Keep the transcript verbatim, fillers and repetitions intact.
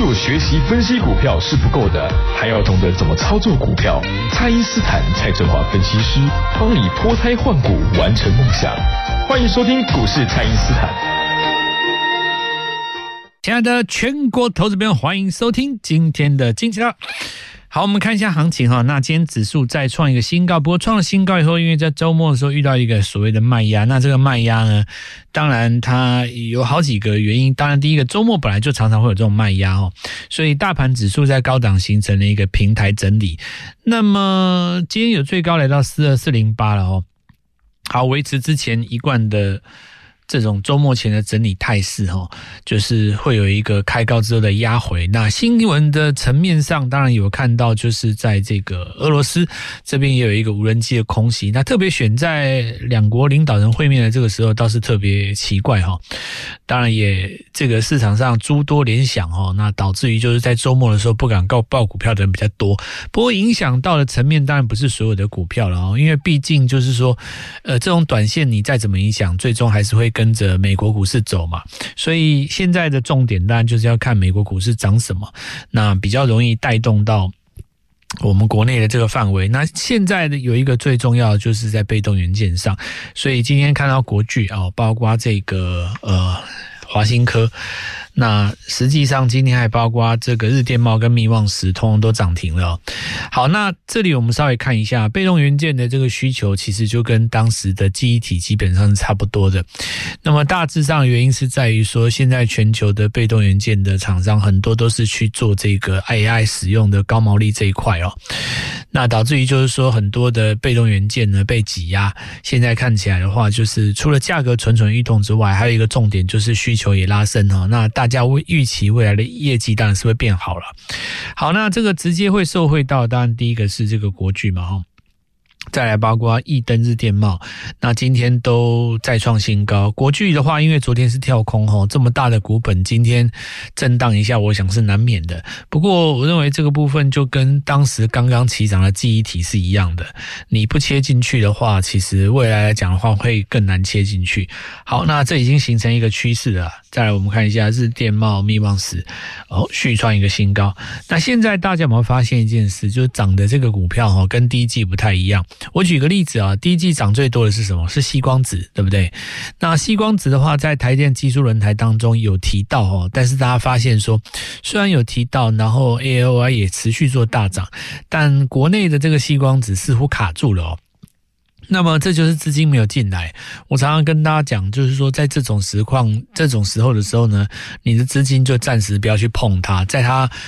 有学习分析股票是不够的，还要懂得怎么操作股票。蔡因斯坦蔡振华分析师帮你脱胎换骨，完成梦想。欢迎收听股市蔡因斯坦。 亲爱的全国投资朋友，欢迎收听今天的金钱道。好，我们看一下行情哈。那今天指数再创一个新高，不过创了新高以后，因为在周末的时候遇到一个所谓的卖压，那这个卖压呢，当然它有好几个原因。当然，第一个周末本来就常常会有这种卖压哦，所以大盘指数在高档形成了一个平台整理。那么今天有最高来到四二四零八了哦，好，维持之前一贯的这种周末前的整理态势齁，就是会有一个开高之后的压回。那新闻的层面上当然有看到，就是在这个俄罗斯这边也有一个无人机的空袭，那特别选在两国领导人会面的这个时候倒是特别奇怪齁。当然也这个市场上诸多联想齁，那导致于就是在周末的时候不敢告报股票的人比较多。不过影响到的层面当然不是所有的股票了齁，因为毕竟就是说呃这种短线你再怎么影响，最终还是会跟着美国股市走嘛，所以现在的重点当然就是要看美国股市涨什么，那比较容易带动到我们国内的这个范围。那现在的有一个最重要的就是在被动元件上，所以今天看到国巨哦，包括这个呃华新科，那实际上今天还包括这个日电茂跟密旺石通通都涨停了哦。好，那这里我们稍微看一下被动元件的这个需求，其实就跟当时的记忆体基本上是差不多的。那么大致上的原因是在于说，现在全球的被动元件的厂商很多都是去做这个 A I 使用的高毛利这一块哦。那导致于就是说很多的被动元件呢被挤压，现在看起来的话，就是除了价格蠢蠢欲动之外，还有一个重点就是需求也拉升哦。那大家预期未来的业绩当然是会变好了。好，那这个直接会受惠到，当然第一个是这个国巨嘛齁。再来包括益登、日电茂，那今天都再创新高。国巨的话，因为昨天是跳空齁，这么大的股本，今天震荡一下，我想是难免的。不过我认为这个部分就跟当时刚刚起涨的记忆体是一样的，你不切进去的话，其实未来来讲的话会更难切进去。好，那这已经形成一个趋势了。再来我们看一下日电茂、密旺石哦，续创一个新高。那现在大家有没有发现一件事，就是涨的这个股票齁，跟第一季不太一样。我举个例子啊，第一季涨最多的是什么？是矽光子，对不对？那矽光子的话，在台电技术论坛当中有提到哦，但是大家发现说，虽然有提到，然后 A L Y 也持续做大涨，但国内的这个矽光子似乎卡住了哦。那么这就是资金没有进来。我常常跟大家讲，就是说在这种实况这种时候的时候呢，你的资金就暂时不要去碰它，在它